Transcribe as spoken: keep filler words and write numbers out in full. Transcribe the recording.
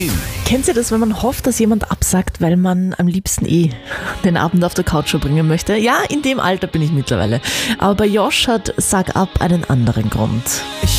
Kennt ihr das, wenn man hofft, dass jemand absagt, weil man am liebsten eh den Abend auf der Couch verbringen möchte? Ja, in dem Alter bin ich mittlerweile. Aber bei Josh hat Sag ab einen anderen Grund. Ich